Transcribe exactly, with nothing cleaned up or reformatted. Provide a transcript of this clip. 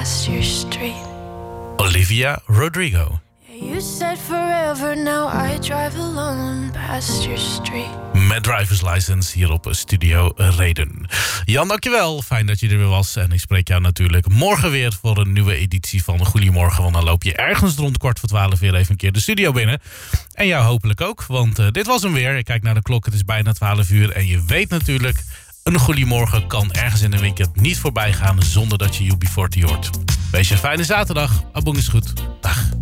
past your street. Olivia Rodrigo. You said forever, now I drive alone past your street. Met Driver's License hier op Studio Reden. Jan, dankjewel. Fijn dat je er weer was. En ik spreek jou natuurlijk morgen weer voor een nieuwe editie van Goedemorgen. Want dan loop je ergens rond kwart voor twaalf weer even een keer de studio binnen. En jou hopelijk ook, want uh, dit was hem weer. Ik kijk naar de klok, het is bijna twaalf uur. En je weet natuurlijk, een Goedemorgen kan ergens in een weekend niet voorbij gaan zonder dat je U B veertig hoort. Wees je een fijne zaterdag. Aboen is goed. Dag.